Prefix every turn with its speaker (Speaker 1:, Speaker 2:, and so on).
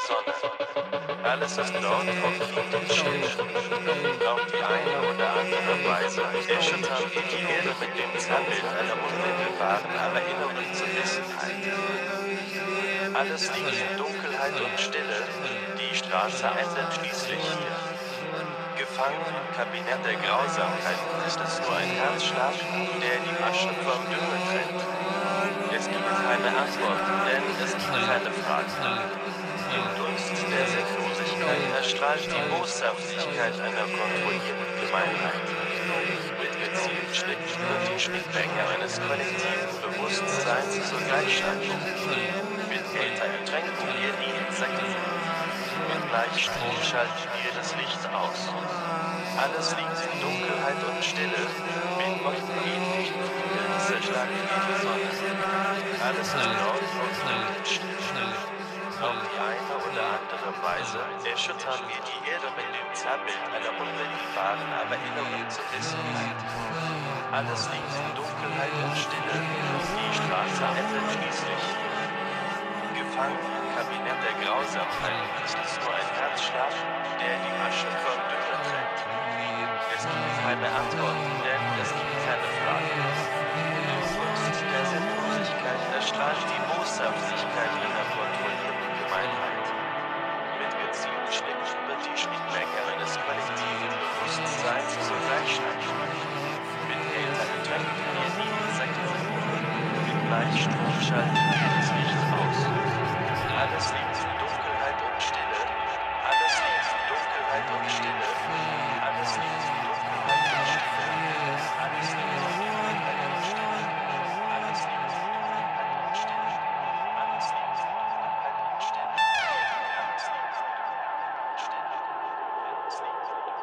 Speaker 1: Sonne. Alles ist dort komplett und still. Auf die eine oder andere Weise erschüttern wir die Erde mit dem Zerrbild einer unmittelbaren, aber inneren Zerrissenheit. Alles liegt in Dunkelheit und Stille, die Straße endet schließlich hier. Gefangen im Kabinett der Grausamkeiten ist es nur ein Herzschlag, der die Asche vom Dünge trennt. Es gibt keine Antworten, denn es gibt keine Fragen. Im Dunst der Sinnlosigkeit erstrahlt die Boshaftigkeit einer kontrollierten Gemeinheit. Mit gezielten Schnitten wird die Schnittmenge eines kollektiven Bewusstseins zur Gleichschaltung. Mit Äther ertränken wir die Insekten. Mit Gleichstrom schalten wir das Licht aus. Alles liegt in Dunkelheit und Stille. Mit wolkenähnlichen Flügeln zerschlagen wir die Sonne. Alles ist dort und still. Auf die eine oder andere Weise erschüttern wir die Erde mit dem Zerrbild einer unmittelbaren, aber inneren Zerrissenheit. Alles liegt in Dunkelheit und Stille. Die Straße endet schließlich hier. Gefangen im Kabinett der Grausamkeit ist es nur ein Herzschlag, der die Asche vom Dünge trennt. Es gibt keine Antworten, denn es gibt keine Fragen. Im Dunst der Sinnlosigkeit erstrahlt die Boshaftigkeit einer kontrollierten Gemeinheit. Mit gezielten Schnitten wird die Schnittmenge eines kollektiven Bewusstseins zur Gleichschaltung. Mit Äther ertränken wir die Insekten. Mit Gleichstrom schalten wir das Licht aus. Alles liegt in Dunkelheit und Stille. Alles liegt in Dunkelheit und Stille. Alles liegt in Dunkelheit und Stille. Alles liegt in Dunkelheit und Stille. Alles liegt in Dunkelheit und Stille. Alles liegt in Dunkelheit und Stille. Alles liegt in Dunkelheit und Stille. Alles liegt in Dunkelheit und Stille.